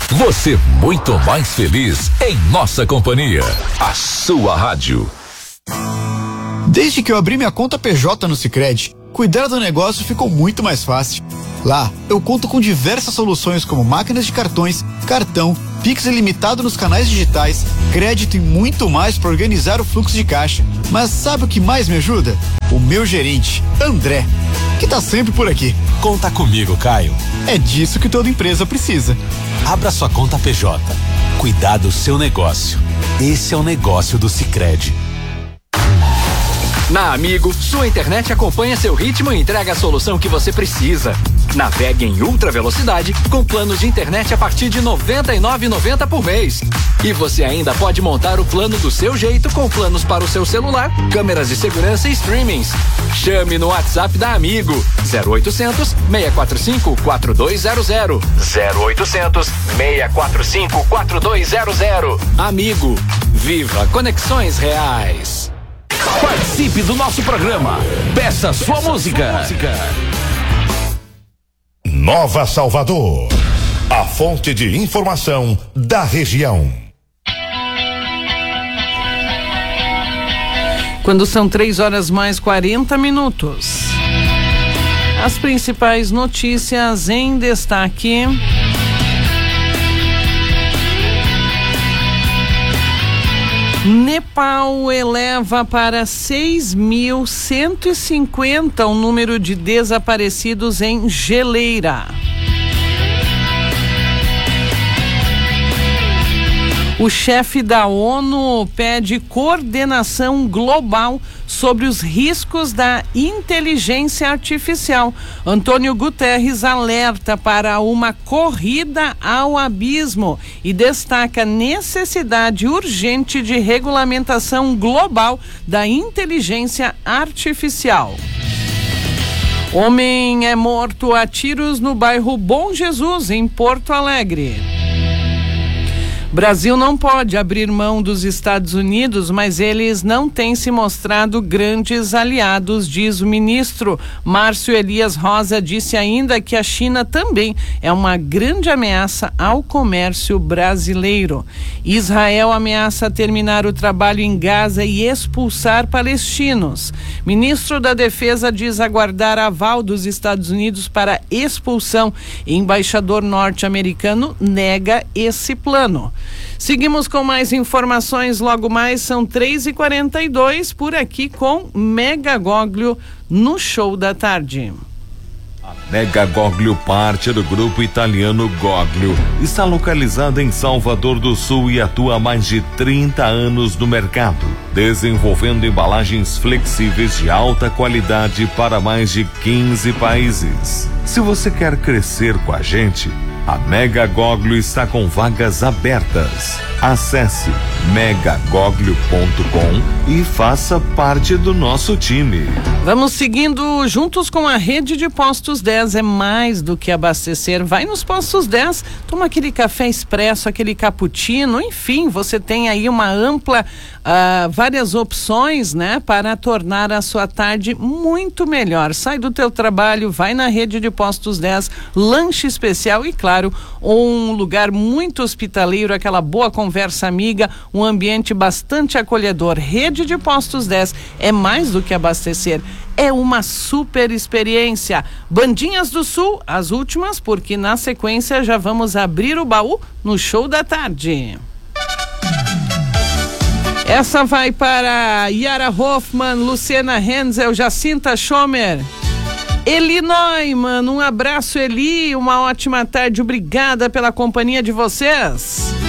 Você muito mais feliz em nossa companhia. A sua rádio. Desde que eu abri minha conta PJ no Sicredi, cuidar do negócio ficou muito mais fácil. Lá, eu conto com diversas soluções como máquinas de cartões, cartão, Pix ilimitado nos canais digitais, crédito e muito mais para organizar o fluxo de caixa. Mas sabe o que mais me ajuda? O meu gerente, André, que tá sempre por aqui. Conta comigo, Caio. É disso que toda empresa precisa. Abra sua conta PJ. Cuidar do seu negócio. Esse é o negócio do Sicredi. Na Amigo, sua internet acompanha seu ritmo e entrega a solução que você precisa. Navegue em ultra velocidade com planos de internet a partir de R$ 99,90 por mês. E você ainda pode montar o plano do seu jeito com planos para o seu celular, câmeras de segurança e streamings. Chame no WhatsApp da Amigo 0800 645 4200. 0800 645 4200. Amigo, viva conexões reais. Participe do nosso programa. Peça sua música. Nova Salvador, a fonte de informação da região. Quando são 3h mais 40. As principais notícias em destaque. Nepal eleva para 6.150 o número de desaparecidos em geleira. O chefe da ONU pede coordenação global sobre os riscos da inteligência artificial. Antônio Guterres alerta para uma corrida ao abismo e destaca a necessidade urgente de regulamentação global da inteligência artificial. Homem é morto a tiros no bairro Bom Jesus, em Porto Alegre. Brasil não pode abrir mão dos Estados Unidos, mas eles não têm se mostrado grandes aliados, diz o ministro. Márcio Elias Rosa disse ainda que a China também é uma grande ameaça ao comércio brasileiro. Israel ameaça terminar o trabalho em Gaza e expulsar palestinos. Ministro da Defesa diz aguardar aval dos Estados Unidos para expulsão. Embaixador norte-americano nega esse plano. Seguimos com mais informações, logo mais são 3h42 por aqui com Mega Goglio no Show da Tarde. A Mega Goglio, parte do grupo italiano Goglio, está localizada em Salvador do Sul e atua há mais de 30 anos no mercado, desenvolvendo embalagens flexíveis de alta qualidade para mais de 15 países. Se você quer crescer com a gente, a Mega Goglio está com vagas abertas. Acesse megagoglio.com e faça parte do nosso time. Vamos seguindo juntos com a rede de Postos 10. É mais do que abastecer. Vai nos Postos 10, toma aquele café expresso, aquele cappuccino, enfim, você tem aí uma ampla, várias opções, né, para tornar a sua tarde muito melhor. Sai do teu trabalho, vai na rede de Postos 10, lanche especial e, claro, um lugar muito hospitaleiro, aquela boa conversa amiga, um ambiente bastante acolhedor. Rede de Postos 10 é mais do que abastecer, é uma super experiência. Bandinhas do Sul, as últimas, porque na sequência já vamos abrir o baú no Show da Tarde. Essa vai para Yara Hoffman, Luciana Henzel, Jacinta Schomer, Eli Neumann. Um abraço, Eli, uma ótima tarde, obrigada pela companhia de vocês.